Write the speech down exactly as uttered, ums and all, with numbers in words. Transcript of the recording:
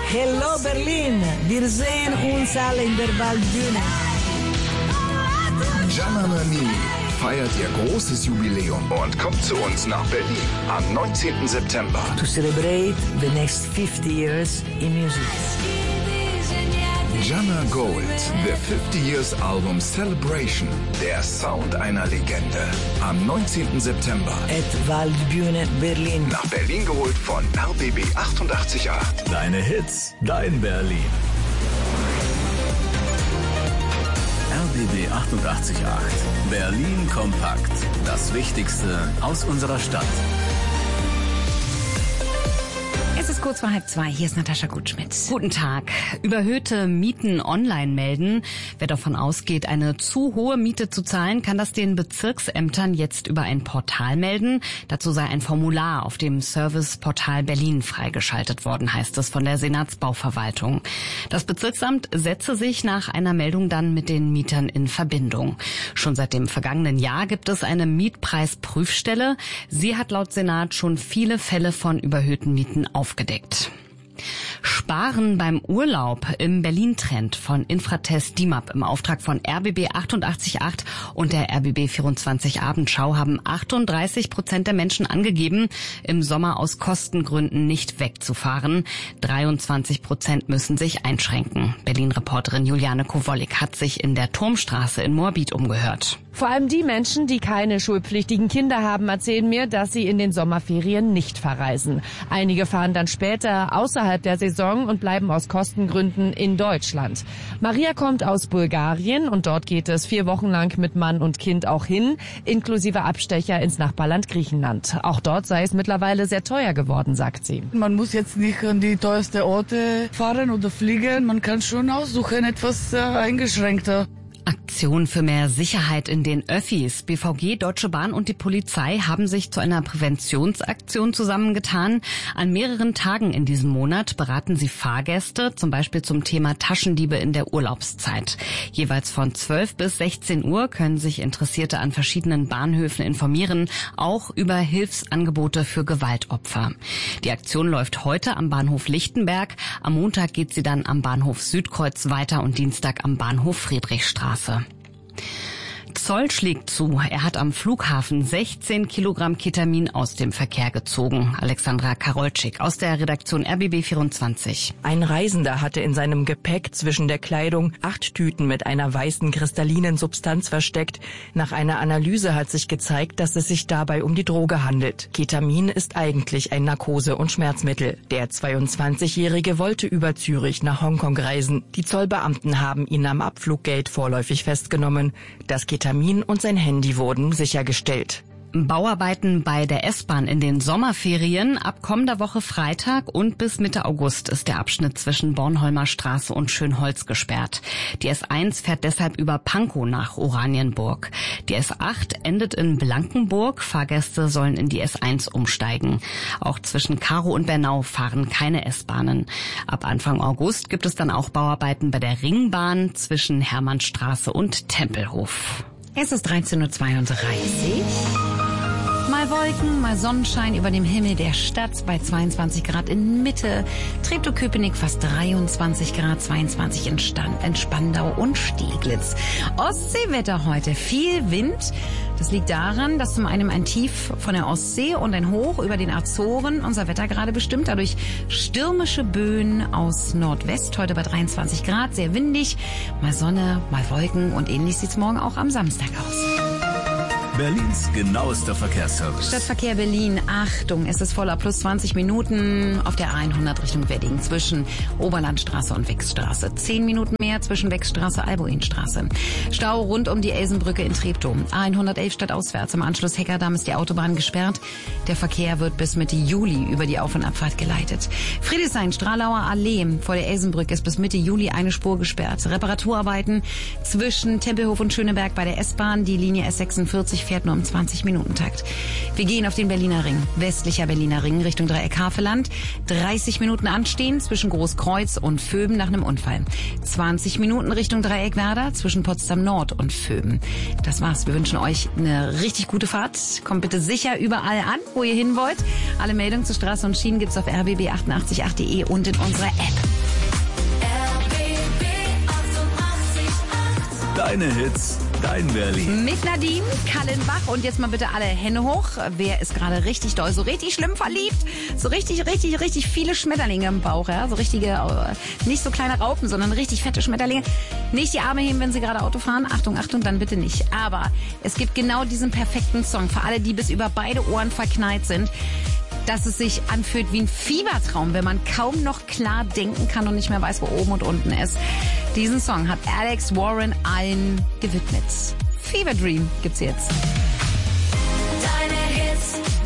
Hello Berlin, wir sehen uns alle in der Waldbühne. Gianna Nannini feiert ihr großes Jubiläum und kommt zu uns nach Berlin am neunzehnten September. To celebrate the next fifty years in music. Gianna Gold, the fifty Years Album Celebration, der Sound einer Legende. Am neunzehnten September. At Waldbühne Berlin. Nach Berlin geholt von R B B achtundachtzig Komma acht. Deine Hits, dein Berlin. R B B achtundachtzig Komma acht. Berlin kompakt. Das Wichtigste aus unserer Stadt. Es ist kurz vor halb zwei. Hier ist Natascha Gutschmidt. Guten Tag. Überhöhte Mieten online melden. Wer davon ausgeht, eine zu hohe Miete zu zahlen, kann das den Bezirksämtern jetzt über ein Portal melden. Dazu sei ein Formular auf dem Serviceportal Berlin freigeschaltet worden, heißt es von der Senatsbauverwaltung. Das Bezirksamt setze sich nach einer Meldung dann mit den Mietern in Verbindung. Schon seit dem vergangenen Jahr gibt es eine Mietpreisprüfstelle. Sie hat laut Senat schon viele Fälle von überhöhten Mieten aufgedeckt. Aufgedeckt. Sparen beim Urlaub im Berlin-Trend von Infratest D I M A P im Auftrag von R B B achtundachtzig Komma acht und der R B B vierundzwanzig Abendschau haben achtunddreißig Prozent der Menschen angegeben, im Sommer aus Kostengründen nicht wegzufahren. dreiundzwanzig Prozent müssen sich einschränken. Berlin-Reporterin Juliane Kowollik hat sich in der Turmstraße in Moabit umgehört. Vor allem die Menschen, die keine schulpflichtigen Kinder haben, erzählen mir, dass sie in den Sommerferien nicht verreisen. Einige fahren dann später außerhalb der Saison und bleiben aus Kostengründen in Deutschland. Maria kommt aus Bulgarien und dort geht es vier Wochen lang mit Mann und Kind auch hin, inklusive Abstecher ins Nachbarland Griechenland. Auch dort sei es mittlerweile sehr teuer geworden, sagt sie. Man muss jetzt nicht an die teuersten Orte fahren oder fliegen. Man kann schon aussuchen, etwas äh, eingeschränkter. Aktion für mehr Sicherheit in den Öffis. B V G, Deutsche Bahn und die Polizei haben sich zu einer Präventionsaktion zusammengetan. An mehreren Tagen in diesem Monat beraten sie Fahrgäste, zum Beispiel zum Thema Taschendiebe in der Urlaubszeit. Jeweils von zwölf bis sechzehn Uhr können sich Interessierte an verschiedenen Bahnhöfen informieren, auch über Hilfsangebote für Gewaltopfer. Die Aktion läuft heute am Bahnhof Lichtenberg. Am Montag geht sie dann am Bahnhof Südkreuz weiter und Dienstag am Bahnhof Friedrichstraße. Zoll schlägt zu. Er hat am Flughafen sechzehn Kilogramm Ketamin aus dem Verkehr gezogen. Alexandra Karolczyk aus der Redaktion R B B vierundzwanzig. Ein Reisender hatte in seinem Gepäck zwischen der Kleidung acht Tüten mit einer weißen kristallinen Substanz versteckt. Nach einer Analyse hat sich gezeigt, dass es sich dabei um die Droge handelt. Ketamin ist eigentlich ein Narkose- und Schmerzmittel. Der zweiundzwanzigjährige wollte über Zürich nach Hongkong reisen. Die Zollbeamten haben ihn am Abfluggate vorläufig festgenommen. Das Ketamin und sein Handy wurden sichergestellt. Bauarbeiten bei der S-Bahn in den Sommerferien. Ab kommender Woche Freitag und bis Mitte August ist der Abschnitt zwischen Bornholmer Straße und Schönholz gesperrt. Die S eins fährt deshalb über Pankow nach Oranienburg. Die S acht endet in Blankenburg. Fahrgäste sollen in die S eins umsteigen. Auch zwischen Karow und Bernau fahren keine S-Bahnen. Ab Anfang August gibt es dann auch Bauarbeiten bei der Ringbahn zwischen Hermannstraße und Tempelhof. Es ist dreizehn Uhr zweiunddreißig. Mal Wolken, mal Sonnenschein über dem Himmel der Stadt bei zweiundzwanzig Grad in Mitte. Treptow-Köpenick fast dreiundzwanzig Grad, zweiundzwanzig in, Stand, in Spandau und Steglitz. Ostseewetter heute, viel Wind. Das liegt daran, dass zum einen ein Tief von der Ostsee und ein Hoch über den Azoren unser Wetter gerade bestimmt. Dadurch stürmische Böen aus Nordwest, heute bei dreiundzwanzig Grad, sehr windig. Mal Sonne, mal Wolken und ähnlich sieht's morgen auch am Samstag aus. Berlins genauester Verkehrsservice. Stadtverkehr Berlin, Achtung, es ist voller, plus zwanzig Minuten auf der A hundert Richtung Wedding zwischen Oberlandstraße und Wechsstraße. zehn Minuten mehr zwischen Wechsstraße und Albuinstraße. Stau rund um die Elsenbrücke in Treptow. A hundertelf stadtauswärts am Anschluss Heckerdamm ist die Autobahn gesperrt. Der Verkehr wird bis Mitte Juli über die Auf- und Abfahrt geleitet. Friedrichshain, Stralauer Allee vor der Elsenbrücke ist bis Mitte Juli eine Spur gesperrt. Reparaturarbeiten zwischen Tempelhof und Schöneberg bei der S-Bahn. Die Linie S sechsundvierzig fährt nur im zwanzig Minuten Takt. Wir gehen auf den Berliner Ring. Westlicher Berliner Ring Richtung Dreieck Havelland. dreißig Minuten anstehen zwischen Großkreuz und Vöben nach einem Unfall. zwanzig Minuten Richtung Dreieck Werder zwischen Potsdam Nord und Vöben. Das war's. Wir wünschen euch eine richtig gute Fahrt. Kommt bitte sicher überall an, wo ihr hin wollt. Alle Meldungen zu Straße und Schienen gibt's auf r b b achtundachtzig punkt acht punkt de und in unserer App. Deine Hits, dein Berlin. Mit Nadine Kallenbach. Und jetzt mal bitte alle Hände hoch. Wer ist gerade richtig doll, so richtig schlimm verliebt? So richtig, richtig, richtig viele Schmetterlinge im Bauch, ja? So richtige, nicht so kleine Raupen, sondern richtig fette Schmetterlinge. Nicht die Arme heben, wenn Sie gerade Auto fahren. Achtung, Achtung, dann bitte nicht. Aber es gibt genau diesen perfekten Song für alle, die bis über beide Ohren verknallt sind, dass es sich anfühlt wie ein Fiebertraum, wenn man kaum noch klar denken kann und nicht mehr weiß, wo oben und unten ist. Diesen Song hat Alex Warren allen gewidmet. Fever Dream gibt's jetzt. Deine Hits.